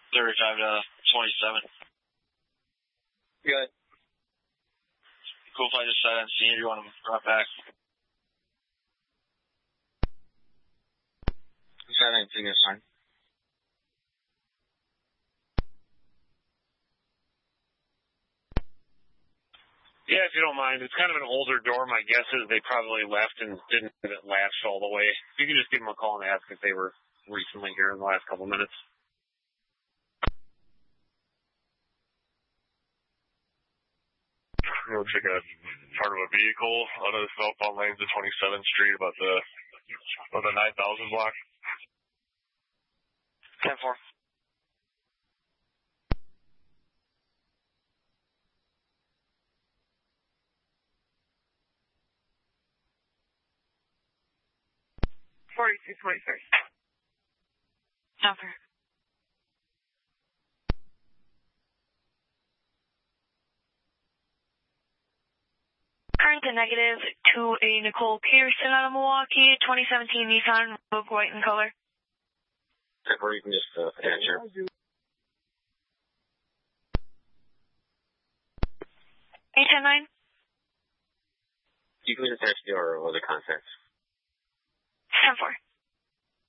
35 to 27. Good. Cool if I just sat on scene, or you want to drop back? Sat on scene is fine. Yeah, if you don't mind. It's kind of an older door. My guess is they probably left and didn't get it latched all the way. If you could just give them a call and ask if they were recently here in the last couple minutes. Looks like a part of a vehicle out of the southbound lanes of 27th Street, about the 9,000 block. 10-4. Number. Current to negative to a Nicole Peterson out of Milwaukee, 2017 Nissan Rogue white in color. Or you can just attach her. 810-9. You can attach the or the contacts. 10-4.